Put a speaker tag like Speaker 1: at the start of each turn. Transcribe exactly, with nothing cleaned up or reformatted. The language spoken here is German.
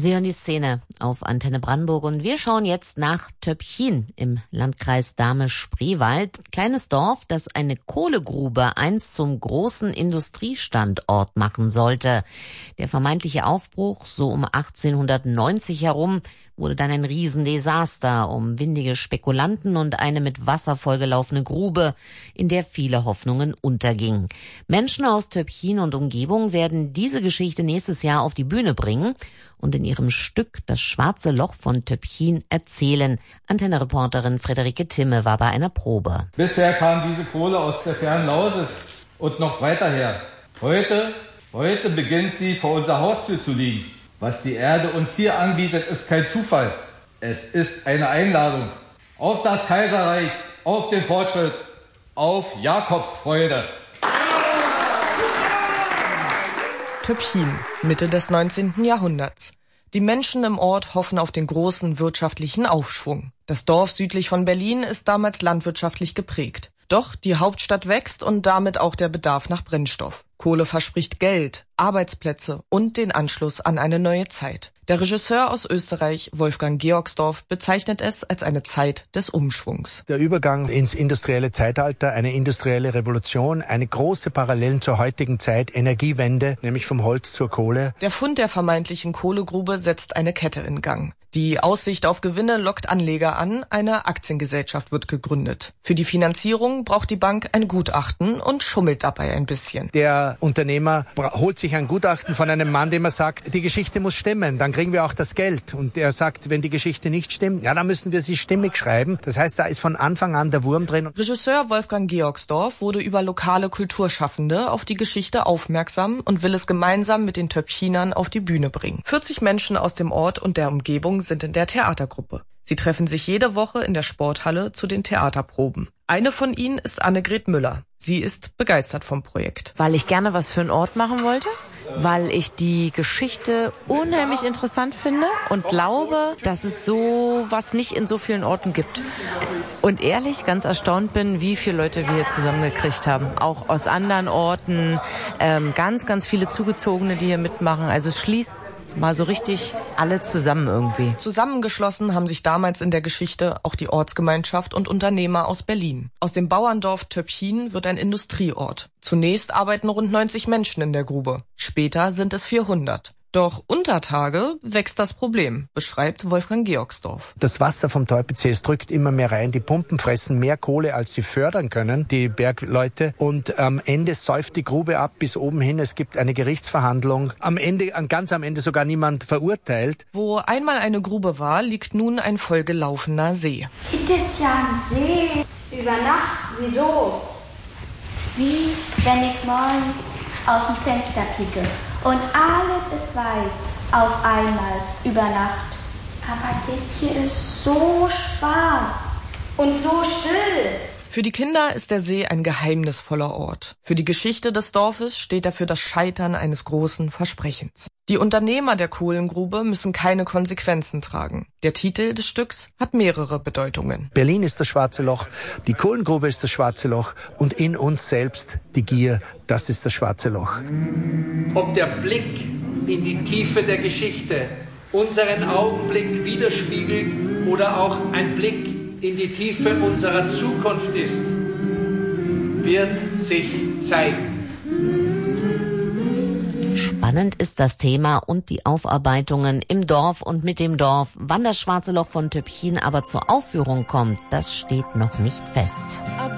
Speaker 1: Sie hören die Szene auf Antenne Brandenburg und wir schauen jetzt nach Töpchin im Landkreis Dahme-Spreewald. Kleines Dorf, das eine Kohlegrube einst zum großen Industriestandort machen sollte. Der vermeintliche Aufbruch, so um achtzehnhundertneunzig herum, wurde dann ein Riesendesaster um windige Spekulanten und eine mit Wasser vollgelaufene Grube, in der viele Hoffnungen untergingen. Menschen aus Töpchin und Umgebung werden diese Geschichte nächstes Jahr auf die Bühne bringen und in ihrem Stück Das schwarze Loch von Töpchin erzählen. Antenne-Reporterin Friederike Timme war bei einer Probe.
Speaker 2: Bisher kam diese Kohle aus der fernen Lausitz und noch weiter her. Heute, heute beginnt sie vor unserer Haustür zu liegen. Was die Erde uns hier anbietet, ist kein Zufall. Es ist eine Einladung auf das Kaiserreich, auf den Fortschritt, auf Jakobsfreude.
Speaker 3: Töpchin, Mitte des neunzehnten Jahrhunderts. Die Menschen im Ort hoffen auf den großen wirtschaftlichen Aufschwung. Das Dorf südlich von Berlin ist damals landwirtschaftlich geprägt. Doch die Hauptstadt wächst und damit auch der Bedarf nach Brennstoff. Kohle verspricht Geld, Arbeitsplätze und den Anschluss an eine neue Zeit. Der Regisseur aus Österreich, Wolfgang Georgsdorf, bezeichnet es als eine Zeit des Umschwungs.
Speaker 4: Der Übergang ins industrielle Zeitalter, eine industrielle Revolution, eine große Parallelen zur heutigen Zeit, Energiewende, nämlich vom Holz zur Kohle.
Speaker 3: Der Fund der vermeintlichen Kohlegrube setzt eine Kette in Gang. Die Aussicht auf Gewinne lockt Anleger an, eine Aktiengesellschaft wird gegründet. Für die Finanzierung braucht die Bank ein Gutachten und schummelt dabei ein bisschen.
Speaker 4: Der Unternehmer holt sich ein Gutachten von einem Mann, dem er sagt, die Geschichte muss stimmen, dann kriegen wir auch das Geld. Und er sagt, wenn die Geschichte nicht stimmt, ja, dann müssen wir sie stimmig schreiben. Das heißt, da ist von Anfang an der Wurm drin.
Speaker 3: Regisseur Wolfgang Georgsdorf wurde über lokale Kulturschaffende auf die Geschichte aufmerksam und will es gemeinsam mit den Töpchinern auf die Bühne bringen. vierzig Menschen aus dem Ort und der Umgebung sind in der Theatergruppe. Sie treffen sich jede Woche in der Sporthalle zu den Theaterproben. Eine von ihnen ist Annegret Müller. Sie ist begeistert vom Projekt.
Speaker 5: Weil ich gerne was für einen Ort machen wollte, weil ich die Geschichte unheimlich interessant finde und glaube, dass es so was nicht in so vielen Orten gibt. Und ehrlich ganz erstaunt bin, wie viele Leute wir hier zusammengekriegt haben. Auch aus anderen Orten, ähm, ganz, ganz viele Zugezogene, die hier mitmachen. Also es schließt mal so richtig alle zusammen irgendwie.
Speaker 3: Zusammengeschlossen haben sich damals in der Geschichte auch die Ortsgemeinschaft und Unternehmer aus Berlin. Aus dem Bauerndorf Töpchin wird ein Industrieort. Zunächst arbeiten rund neunzig Menschen in der Grube. Später sind es vierhundert. Doch unter Tage wächst das Problem, beschreibt Wolfgang Georgsdorf.
Speaker 4: Das Wasser vom Teupitz-See, es drückt immer mehr rein. Die Pumpen fressen mehr Kohle, als sie fördern können, die Bergleute. Und am Ende säuft die Grube ab bis oben hin. Es gibt eine Gerichtsverhandlung. Am Ende, ganz am Ende sogar niemand verurteilt.
Speaker 3: Wo einmal eine Grube war, liegt nun ein vollgelaufener See.
Speaker 6: Das ist ja ein See. Über Nacht? Wieso? Wie wenn ich morgens aus dem Fenster kicke und alles ist weiß auf einmal über Nacht. Aber das hier ist so schwarz und so still.
Speaker 3: Für die Kinder ist der See ein geheimnisvoller Ort. Für die Geschichte des Dorfes steht er für das Scheitern eines großen Versprechens. Die Unternehmer der Kohlengrube müssen keine Konsequenzen tragen. Der Titel des Stücks hat mehrere Bedeutungen.
Speaker 4: Berlin ist das schwarze Loch, die Kohlengrube ist das schwarze Loch und in uns selbst die Gier, das ist das schwarze Loch.
Speaker 7: Ob der Blick in die Tiefe der Geschichte unseren Augenblick widerspiegelt oder auch ein Blick in die Tiefe unserer Zukunft ist, wird sich zeigen.
Speaker 1: Spannend ist das Thema und die Aufarbeitungen im Dorf und mit dem Dorf. Wann das schwarze Loch von Töpchin aber zur Aufführung kommt, das steht noch nicht fest.